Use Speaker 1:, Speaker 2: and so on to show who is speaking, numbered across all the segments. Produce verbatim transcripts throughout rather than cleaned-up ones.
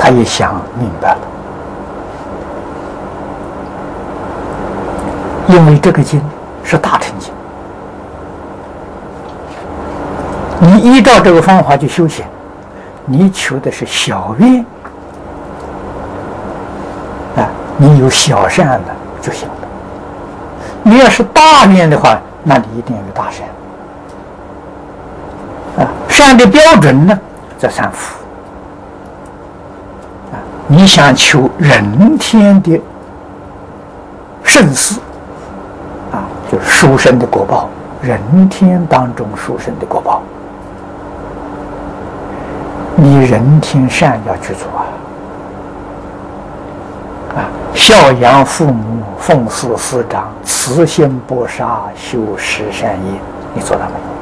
Speaker 1: 他也想明白了，因为这个经是大乘经，你依照这个方法去修行，你求的是小愿啊，你有小善了就行了。你要是大愿的话，那你一定要有大善啊。善的标准呢，在三福啊。你想求人天的圣事啊，就是殊胜的果报，人天当中殊胜的果报，你人天善要去做啊。啊，孝养父母，奉事师长，慈心薄杀，修十善业，你做到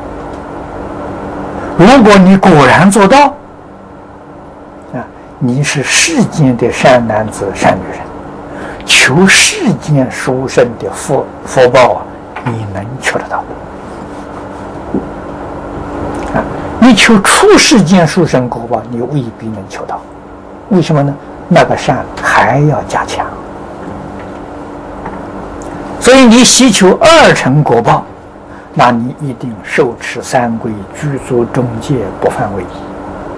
Speaker 1: 没有？如果你果然做到，啊，你是世间的善男子、善女人，求世间殊胜的福福报啊，你能求得到。啊，你求出世间殊胜果报，你未必能求到。为什么呢？那个善还要加强。所以你希求二乘果报，那你一定受持三规，具足中戒，不犯违仪。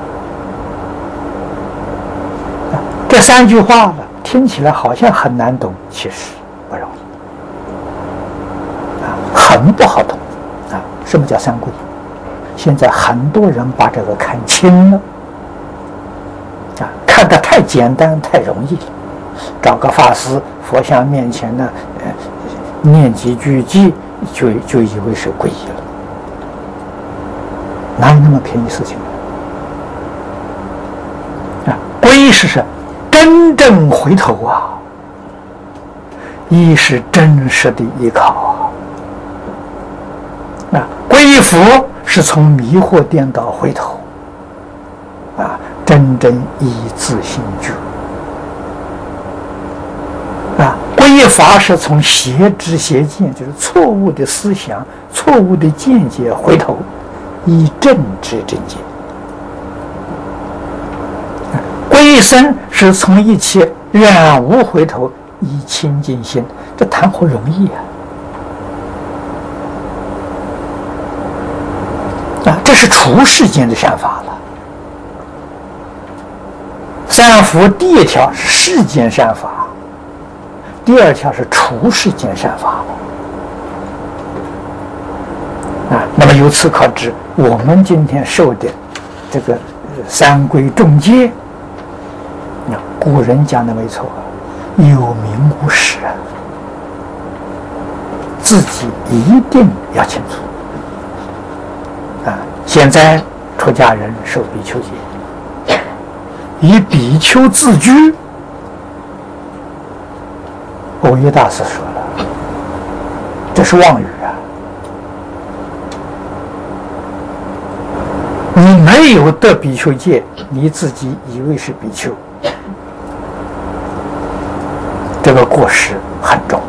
Speaker 1: 这三句话呢，听起来好像很难懂，其实不容易啊，很不好懂啊。什么叫三规？现在很多人把这个看轻了啊，看得太简单太容易了，找个法师佛像面前呢，呃，念几句偈就就以为是皈依了，哪有那么便宜事情啊？皈依是什么？真正回头啊，依是真实的依靠啊。啊，皈依佛是从迷惑颠倒回头啊，真正依自性觉啊。皈依法是从邪知邪见，就是错误的思想、错误的见解回头，依正知正见。皈依僧是从一切染污回头，依清净心，这谈何容易啊！啊，这是除世间的善法了。三福第一条是世间善法，第二条是除世间善法啊。那么由此可知，我们今天受的这个三规众戒，古人讲的没错，有名无实啊，自己一定要清楚啊。现在出家人受比丘戒，以比丘自居，蕅益大师说了，这是妄语啊！你没有得比丘戒，你自己以为是比丘，这个过失很重。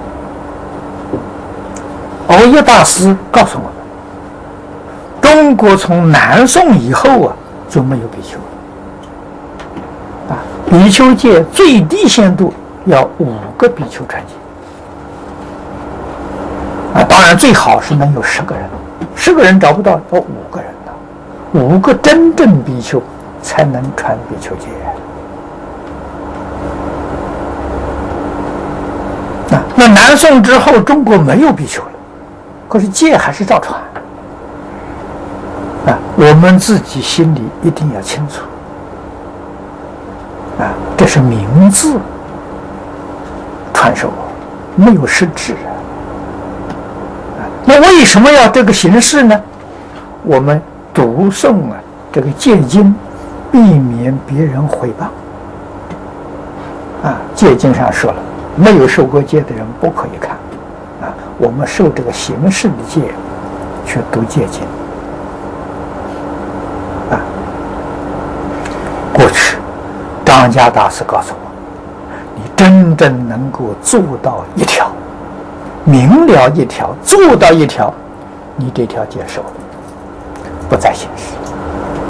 Speaker 1: 蕅益大师告诉我们，中国从南宋以后啊就没有比丘了啊，比丘戒最低限度要五个比丘传戒啊，当然最好是能有十个人，十个人找不到，要五个人的，五个真正比丘才能传比丘戒。啊，那南宋之后，中国没有比丘了，可是戒还是照传。啊，我们自己心里一定要清楚。啊，这是名字传授，没有实质。啊，那为什么要这个形式呢？我们读诵啊这个戒经，避免别人毁谤。啊，戒经上说了，没有受过戒的人不可以看。啊，我们受这个形式的戒去读戒经。啊，过去张家大师告诉我，你真正能够做到一条，明了一条，做到一条，你这条戒受不在形式。